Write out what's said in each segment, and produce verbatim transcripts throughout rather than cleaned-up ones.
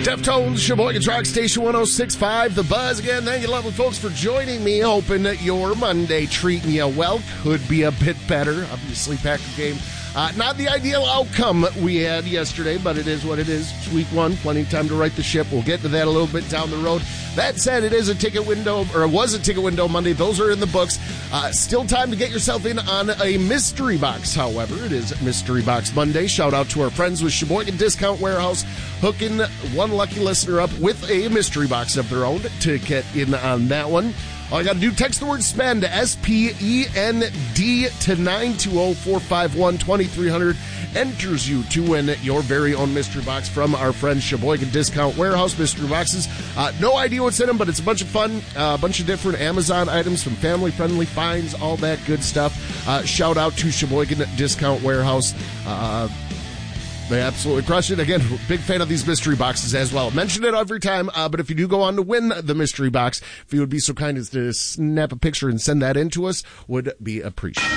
Deftones, Sheboygan's Rock Station one oh six point five, The Buzz. Again, thank you, lovely folks, for joining me. Hoping that your Monday treating you well. Could be a bit better. Obviously, Packer game. Uh, not the ideal outcome we had yesterday, but it is what it is. It's week one. Plenty of time to right the ship. We'll get to that a little bit down the road. That said, it is a ticket window, or it was a ticket window Monday. Those are in the books. Uh, still time to get yourself in on a mystery box, however. It is Mystery Box Monday. Shout out to our friends with Sheboygan Discount Warehouse, hooking one lucky listener up with a mystery box of their own to get in on that one. All you got to do, text the word SPEND, S P E N D, to nine two zero, four five one, two three zero zero. Enters you to win your very own mystery box from our friends Sheboygan Discount Warehouse. Mystery boxes. Uh, no idea what's in them, but it's a bunch of fun. Uh, a bunch of different Amazon items from family-friendly finds, all that good stuff. Uh, shout out to Sheboygan Discount Warehouse. Uh, They absolutely crush it. Again, big fan of these mystery boxes as well. Mention it every time, uh, but if you do go on to win the mystery box, if you would be so kind as to snap a picture and send that in to us, would be appreciated.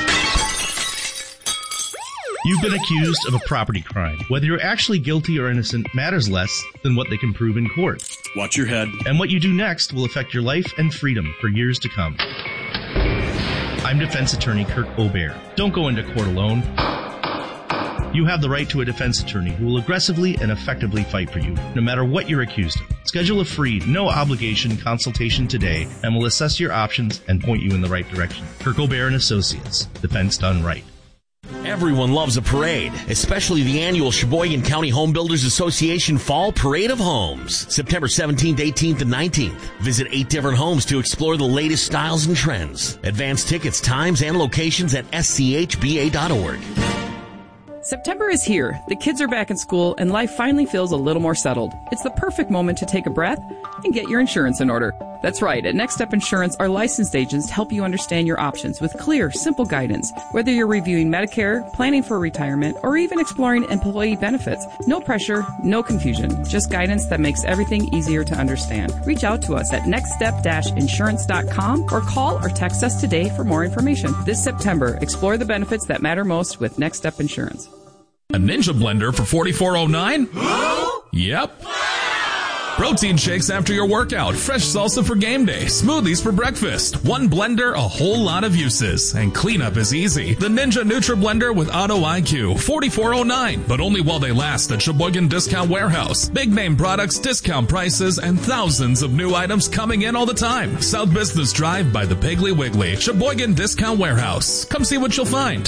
You've been accused of a property crime. Whether you're actually guilty or innocent matters less than what they can prove in court. Watch your head. And what you do next will affect your life and freedom for years to come. I'm defense attorney Kirk Obear. Don't go into court alone. You have the right to a defense attorney who will aggressively and effectively fight for you, no matter what you're accused of. Schedule a free, no-obligation consultation today, and we'll assess your options and point you in the right direction. Kirk Obear and Associates. Defense done right. Everyone loves a parade, especially the annual Sheboygan County Home Builders Association Fall Parade of Homes, September seventeenth, eighteenth, and nineteenth. Visit eight different homes to explore the latest styles and trends. Advance tickets, times, and locations at S C H B A dot org. September is here. The kids are back in school, and life finally feels a little more settled. It's the perfect moment to take a breath and get your insurance in order. That's right. At Next Step Insurance, our licensed agents help you understand your options with clear, simple guidance. Whether you're reviewing Medicare, planning for retirement, or even exploring employee benefits, no pressure, no confusion. Just guidance that makes everything easier to understand. Reach out to us at next step dash insurance dot com or call or text us today for more information. This September, explore the benefits that matter most with Next Step Insurance. A Ninja blender for forty-four oh nine? Yep. Protein shakes after your workout, fresh salsa for game day, smoothies for breakfast. One blender, a whole lot of uses. And cleanup is easy. The Ninja Nutra Blender with Auto I Q, forty-four oh nine. But only while they last at Sheboygan Discount Warehouse. Big name products, discount prices, and thousands of new items coming in all the time. South Business Drive by the Piggly Wiggly. Sheboygan Discount Warehouse. Come see what you'll find.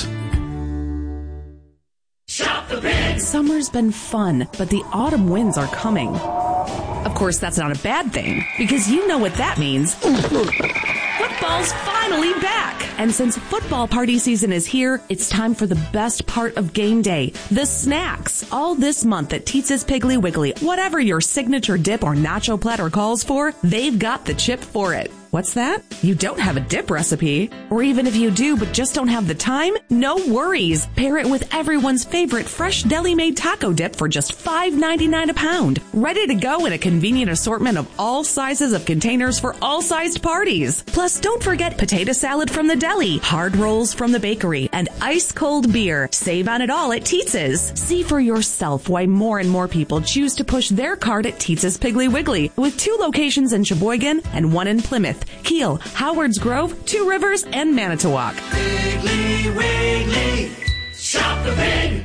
Shop the Big! Summer's been fun, but the autumn winds are coming. Of course, that's not a bad thing, because you know what that means. Football's finally back! And since football party season is here, it's time for the best part of game day, the snacks. All this month at Teetz's Piggly Wiggly, whatever your signature dip or nacho platter calls for, they've got the chip for it. What's that? You don't have a dip recipe? Or even if you do but just don't have the time? No worries. Pair it with everyone's favorite fresh deli-made taco dip for just five ninety-nine a pound. Ready to go in a convenient assortment of all sizes of containers for all sized parties. Plus, don't forget potato salad from the deli, hard rolls from the bakery, and ice-cold beer. Save on it all at Teetz's. See for yourself why more and more people choose to push their cart at Teetz's Piggly Wiggly, with two locations in Sheboygan and one in Plymouth, Kiel, Howards Grove, Two Rivers, and Manitowoc. Piggly Wiggly, shop the Big!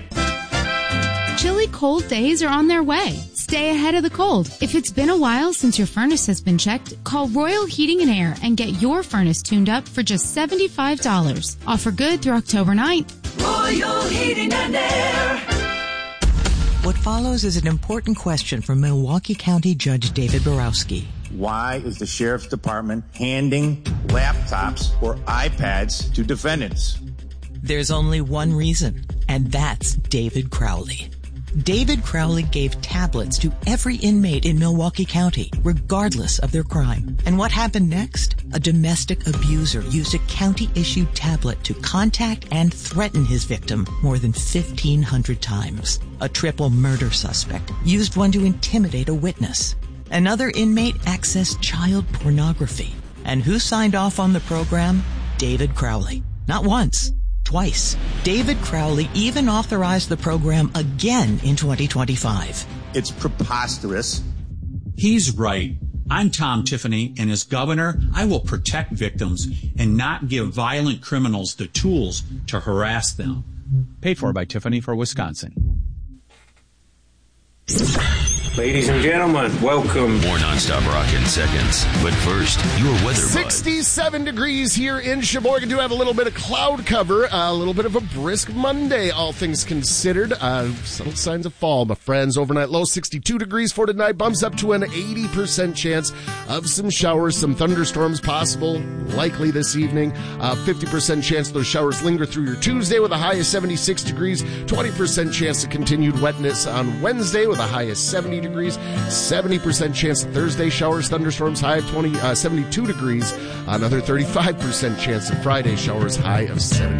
Chilly cold days are on their way. Stay ahead of the cold. If it's been a while since your furnace has been checked, call Royal Heating and Air and get your furnace tuned up for just seventy-five dollars. Offer good through October ninth. Royal Heating and Air. What follows is an important question from Milwaukee County Judge David Borowski. Why is the Sheriff's Department handing laptops or iPads to defendants? There's only one reason, and that's David Crowley. David Crowley gave tablets to every inmate in Milwaukee County, regardless of their crime. And what happened next? A domestic abuser used a county-issued tablet to contact and threaten his victim more than fifteen hundred times. A triple murder suspect used one to intimidate a witness. Another inmate accessed child pornography. And who signed off on the program? David Crowley. Not once, twice. David Crowley even authorized the program again in twenty twenty-five. It's preposterous He's right. I'm Tom Tiffany, and as governor, I will protect victims and not give violent criminals the tools to harass them. Paid for by Tiffany for Wisconsin. Ladies and gentlemen, welcome. More nonstop rock in seconds. But first, your weather buzz. sixty-seven degrees here in Sheboygan. Do have a little bit of cloud cover. A little bit of a brisk Monday, all things considered. Uh, subtle signs of fall, my friends. Overnight low sixty-two degrees for tonight. Bumps up to an eighty percent chance of some showers, some thunderstorms possible, likely this evening. Uh, fifty percent chance those showers linger through your Tuesday with a high of seventy-six degrees. twenty percent chance of continued wetness on Wednesday with a high of seventy degrees. seventy percent chance of Thursday showers, thunderstorms, high of twenty, uh, seventy-two degrees. Another thirty-five percent chance of Friday showers, high of seventy.